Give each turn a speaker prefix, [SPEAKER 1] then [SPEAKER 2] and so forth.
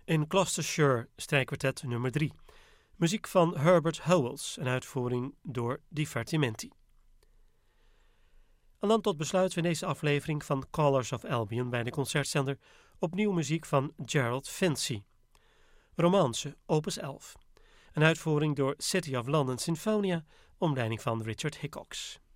[SPEAKER 1] in Gloucestershire, strijkkwartet nummer 3. Muziek van Herbert Howells, een uitvoering door Divertimenti. En dan tot besluiten we in deze aflevering van Callers of Albion bij de concertzender opnieuw muziek van Gerald Finzi. Romance, opus 11. Een uitvoering door City of London Sinfonia, onder leiding van Richard Hickox.